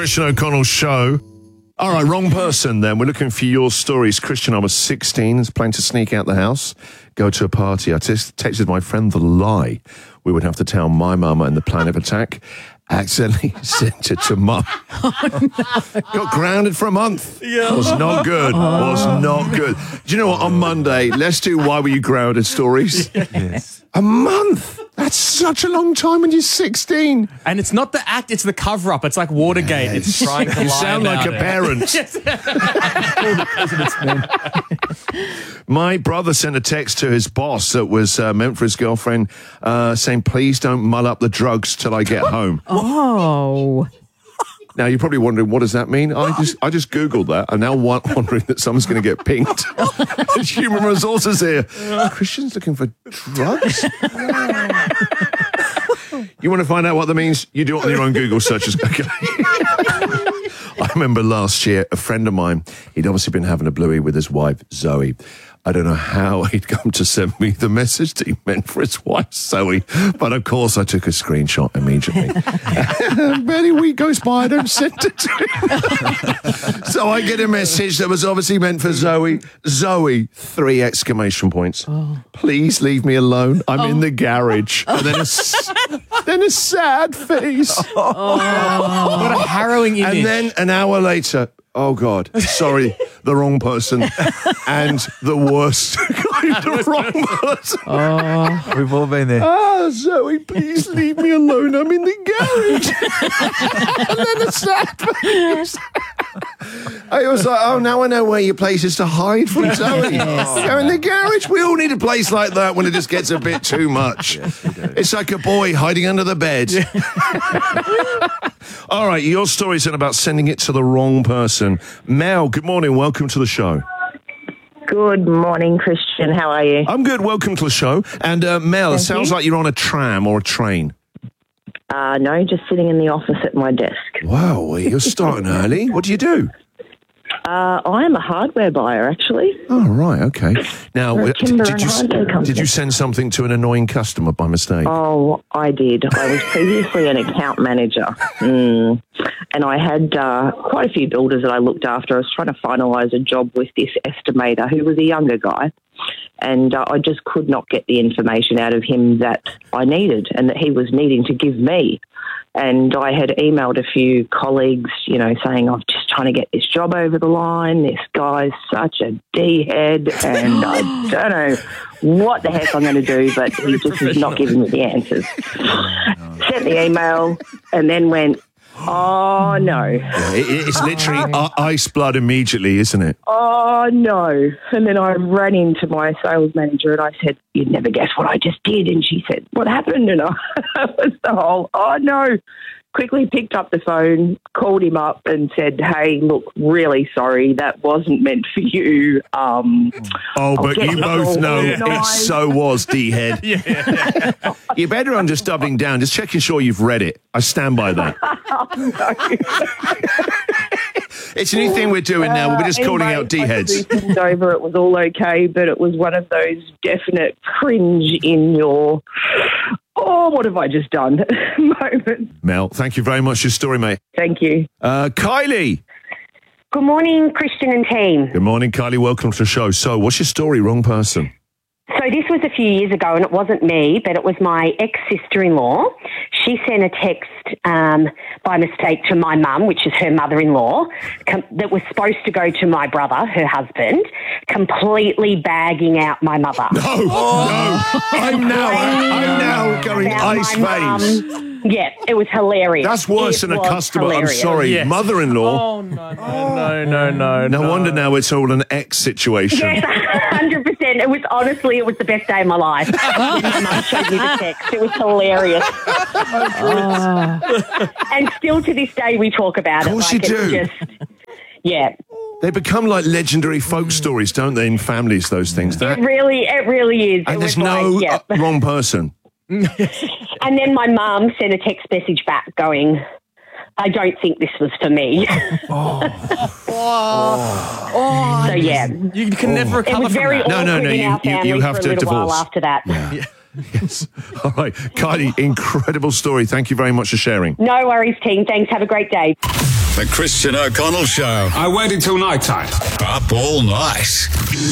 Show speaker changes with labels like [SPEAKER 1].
[SPEAKER 1] Christian O'Connell Show. All right, wrong person then. We're looking for your stories. Christian, I was 16, was planning to sneak out the house, go to a party. I texted my friend the lie we would have to tell my mum and the plan of attack. Accidentally sent it to mum. Oh, no. Got grounded for a month. Yeah. Was not good. Was not good. Do you know what? On Monday, let's do Why Were You Grounded stories.
[SPEAKER 2] Yes.
[SPEAKER 1] A month. That's such a long time when you're 16.
[SPEAKER 2] And it's not the act, it's the cover-up. It's like Watergate.
[SPEAKER 1] Yes.
[SPEAKER 2] It's trying to lie.
[SPEAKER 1] You sound like a parent. My brother sent a text to his boss that was meant for his girlfriend saying, please don't mull up the drugs till I get home.
[SPEAKER 3] Oh.
[SPEAKER 1] Now, you're probably wondering, what does that mean? I just Googled that. I'm now wondering that someone's going to get pinged. There's human resources here. Christian's looking for drugs? You want to find out what that means? You do it on your own Google searches. Okay. I remember last year, a friend of mine, he'd obviously been having a bluey with his wife, Zoe. I don't know how he'd come to send me the message that he meant for his wife, Zoe. But of course, I took a screenshot immediately. About a week goes by, I don't send it to him. So I get a message that was obviously meant for Zoe. Zoe, 3 exclamation points. Oh. Please leave me alone. I'm in the garage. And then a sad face.
[SPEAKER 2] Oh. What a harrowing image.
[SPEAKER 1] And then an hour later, oh, God, sorry, the wrong person. And the worst kind of wrong person.
[SPEAKER 4] Oh, we've all been there.
[SPEAKER 1] Ah, Zoe, please leave me alone. I'm in the garage. And then a sad face. I was like, oh, now I know where your place is to hide from Zoe. You're in the garage. We all need a place like that when it just gets a bit too much. Yes, it's like a boy hiding under the bed. All right, your story's about sending it to the wrong person. Mel, good morning. Welcome to the show.
[SPEAKER 5] Good morning, Christian. How are you?
[SPEAKER 1] I'm good. Welcome to the show. And Mel, it sounds like you're on a tram or a train.
[SPEAKER 5] No, just sitting in the office at my desk.
[SPEAKER 1] Wow, well, you're starting early. What do you do?
[SPEAKER 5] I am a hardware buyer, actually.
[SPEAKER 1] Oh, right, okay. Now,
[SPEAKER 5] did
[SPEAKER 1] you send something to an annoying customer by mistake?
[SPEAKER 5] Oh, I did. I was previously an account manager, and I had quite a few builders that I looked after. I was trying to finalise a job with this estimator who was a younger guy, and I just could not get the information out of him that I needed and that he was needing to give me. And I had emailed a few colleagues, saying, I'm just trying to get this job over the line. This guy's such a D-head, and I don't know what the heck I'm going to do, but he just is not giving me the answers. Sent the email and then went, oh, no.
[SPEAKER 1] Yeah, it's literally ice blood immediately, isn't it?
[SPEAKER 5] Oh, no. And then I ran into my sales manager and I said, you'd never guess what I just did. And she said, what happened? And I was the whole, oh, no. Quickly picked up the phone, called him up and said, hey, look, really sorry, that wasn't meant for you.
[SPEAKER 1] But you both know it so was, D-head. Yeah. You're better on just doubling down, just checking sure you've read it. I stand by that. It's a new thing we're doing now. We're just calling out D-heads.
[SPEAKER 5] Over, it was all okay, but it was one of those definite cringe in your... Oh, what have I just done? Moment.
[SPEAKER 1] Mel, thank you very much for your story, mate.
[SPEAKER 5] Thank you.
[SPEAKER 1] Kylie.
[SPEAKER 6] Good morning, Christian and team.
[SPEAKER 1] Good morning, Kylie. Welcome to the show. So, what's your story, wrong person?
[SPEAKER 6] So this was a few years ago, and it wasn't me, but it was my ex-sister-in-law. She sent a text by mistake to my mum, which is her mother-in-law, that was supposed to go to my brother, her husband, completely bagging out my mother.
[SPEAKER 1] No. I'm now going ice face.
[SPEAKER 6] Yeah, it was hilarious.
[SPEAKER 1] That's worse than a customer. Hilarious. I'm sorry. Yes. Mother-in-law.
[SPEAKER 2] Oh, no.
[SPEAKER 1] No wonder now it's all an ex situation.
[SPEAKER 6] Yes, 100%. It was the best day of my life. When my mum showed me the text. It was hilarious. And still to this day we talk about it.
[SPEAKER 1] Of course you do.
[SPEAKER 6] Yeah.
[SPEAKER 1] They become like legendary folk stories, don't they, in families, those things?
[SPEAKER 6] It really is.
[SPEAKER 1] And there's no wrong person.
[SPEAKER 6] And then my mum sent a text message back going, I don't think this was for me. So, yeah.
[SPEAKER 2] You can never recover
[SPEAKER 6] it was very
[SPEAKER 2] from that.
[SPEAKER 6] No.
[SPEAKER 1] You have to divorce.
[SPEAKER 6] After that.
[SPEAKER 1] Yeah. Yes. All right. Kylie, incredible story. Thank you very much for sharing.
[SPEAKER 6] No worries, team. Thanks. Have a great day.
[SPEAKER 3] The Christian O'Connell Show.
[SPEAKER 7] I waited till night time.
[SPEAKER 3] Up all night.